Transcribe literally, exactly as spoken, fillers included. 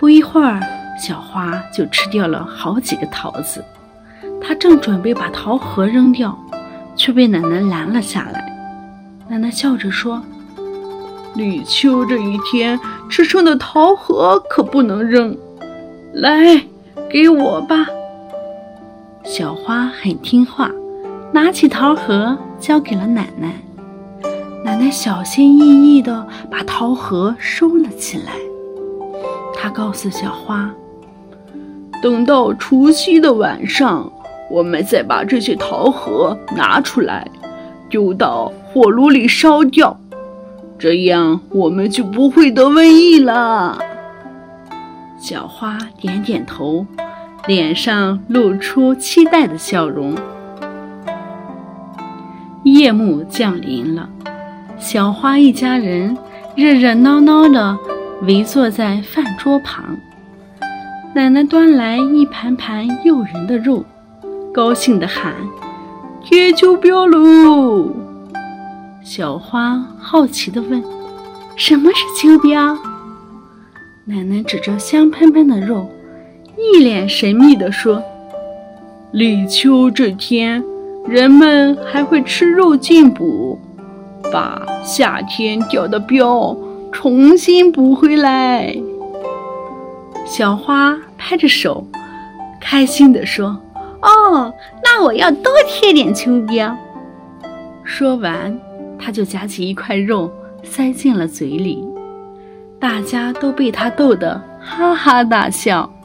不一会儿，小花就吃掉了好几个桃子。她正准备把桃核扔掉，却被奶奶拦了下来。奶奶笑着说：立秋这一天，吃剩的桃核可不能扔，来，给我吧。小花很听话，拿起桃核交给了奶奶。奶奶小心翼翼地把桃核收了起来。她告诉小花，等到除夕的晚上，我们再把这些桃核拿出来，丢到火炉里烧掉，这样我们就不会得瘟疫了。小花点点头，脸上露出期待的笑容。夜幕降临了，小花一家人热热闹闹地围坐在饭桌旁。奶奶端来一盘盘诱人的肉，高兴地喊：贴秋膘喽！小花好奇地问：什么是秋膘？奶奶指着香喷喷的肉，一脸神秘地说：立秋这天，人们还会吃肉进补，把夏天掉的膘重新补回来。小花拍着手，开心地说：哦，那我要多贴点秋膘。说完，她就夹起一块肉塞进了嘴里。大家都被她逗得哈哈大笑。